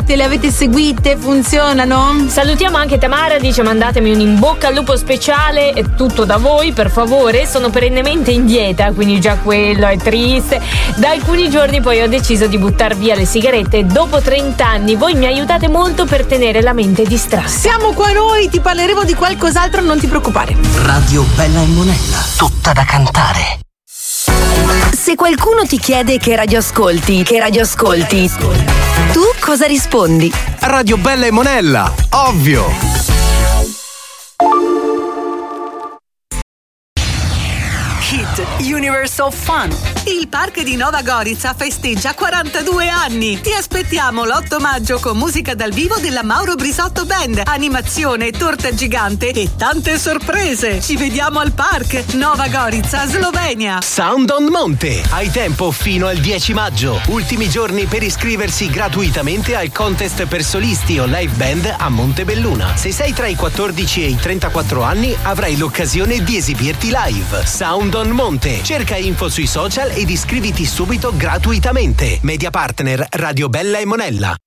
le avete seguite? Funzionano? Salutiamo anche Tamara, dice mandatemi un in bocca al lupo speciale, è tutto da voi per favore, sono perennemente in dieta, quindi già quello è triste. Da alcuni giorni poi ho deciso di buttar via le sigarette dopo 30 anni, voi mi aiutate molto per tenere la mente distratta. Siamo qua noi, ti parleremo di qualcos'altro, non ti preoccupare. Radio Bella e Monella, tutta da cantare. Se qualcuno ti chiede che radio ascolti, tu cosa rispondi? Radio Bella e Monella, ovvio! Hit Universal Fun. Il parco di Nova Gorica festeggia 42 anni. Ti aspettiamo l'8 maggio con musica dal vivo della Mauro Brisotto Band, animazione, torta gigante e tante sorprese. Ci vediamo al park Nova Gorica, Slovenia. Sound on Monte. Hai tempo fino al 10 maggio. Ultimi giorni per iscriversi gratuitamente al contest per solisti o live band a Montebelluna. Se sei tra i 14 e i 34 anni avrai l'occasione di esibirti live. Sound on Monte. Cerca info sui social ed iscriviti subito gratuitamente. Media partner Radio Bella e Monella.